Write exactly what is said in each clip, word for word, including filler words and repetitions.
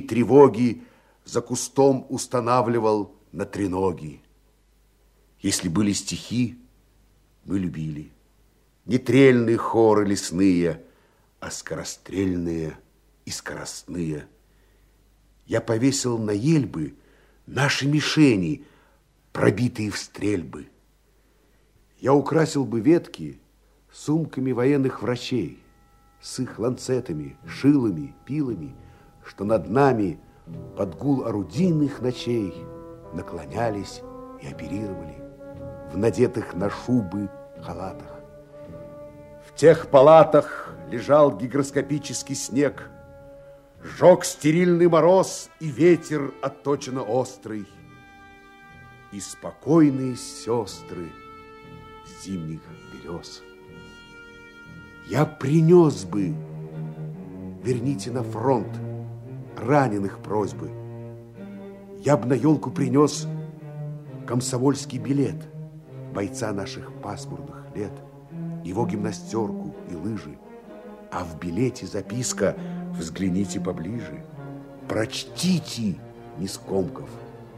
тревоги за кустом устанавливал на треноги. Если были стихи, мы любили. Не трельные хоры лесные, а скорострельные и скоростные. Я повесил на ельбы наши мишени, пробитые в стрельбы. Я украсил бы ветки сумками военных врачей, с их ланцетами, шилами, пилами, что над нами под гул орудийных ночей наклонялись и оперировали в надетых на шубы халатах. В тех палатах лежал гигроскопический снег, жег стерильный мороз и ветер отточенно острый, и спокойные сестры зимних берез. Я принес бы, верните на фронт, раненых просьбы. Я бы на елку принес комсомольский билет бойца наших пасмурных лет, его гимнастерку и лыжи. А в билете записка: взгляните поближе, прочтите, не скомков.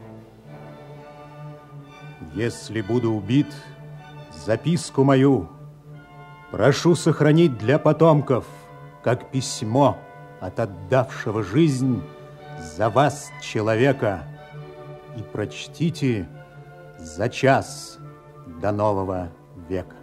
Если буду убит, записку мою прошу сохранить для потомков, как письмо от отдавшего жизнь за вас человека, и прочтите за час до нового века.